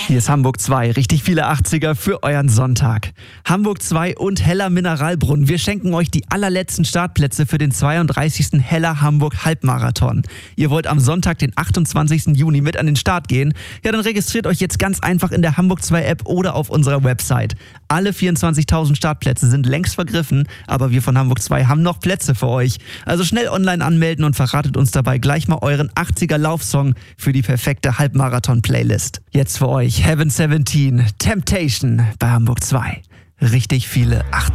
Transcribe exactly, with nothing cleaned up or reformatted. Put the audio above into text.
Hier ist Hamburg zwei, richtig viele achtziger für euren Sonntag. Hamburg zwei und Heller Mineralbrunnen. Wir schenken euch die allerletzten Startplätze für den zweiunddreißigsten Heller Hamburg Halbmarathon. Ihr wollt am Sonntag, den achtundzwanzigsten Juni mit an den Start gehen? Ja, dann registriert euch jetzt ganz einfach in der Hamburg zwei App oder auf unserer Website. Alle vierundzwanzigtausend Startplätze sind längst vergriffen, aber wir von Hamburg zwei haben noch Plätze für euch. Also schnell online anmelden und verratet uns dabei gleich mal euren achtziger Laufsong für die perfekte Halbmarathon-Playlist. Jetzt für euch Heaven siebzehn, Temptation bei Hamburg zwei. Richtig viele achtziger.